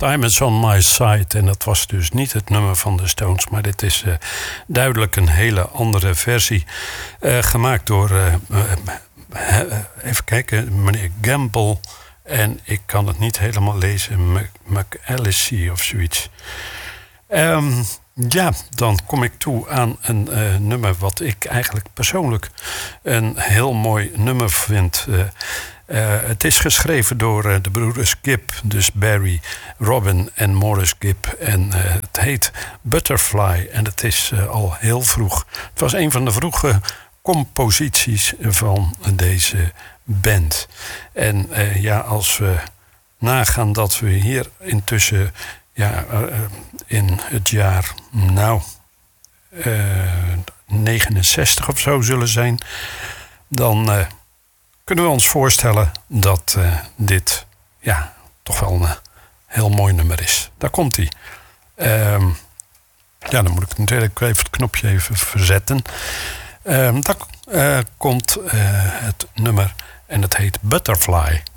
Diamonds on My Side. En dat was dus niet het nummer van de Stones, maar dit is duidelijk een hele andere versie. Gemaakt door, even kijken, meneer Gamble. En ik kan het niet helemaal lezen, McAllister of zoiets. Ja, dan kom ik toe aan een nummer wat ik eigenlijk persoonlijk een heel mooi nummer vind. Het is geschreven door de broeders Gibb, dus Barry, Robin en Maurice Gibb. En het heet Butterfly en het is al heel vroeg. Het was een van de vroege composities van deze band. En ja, als we nagaan dat we hier intussen in het jaar 69 of zo zullen zijn, dan kunnen we ons voorstellen dat dit toch wel een heel mooi nummer is. Daar komt hij. Dan moet ik natuurlijk even het knopje even verzetten. Daar komt het nummer en het heet Butterfly.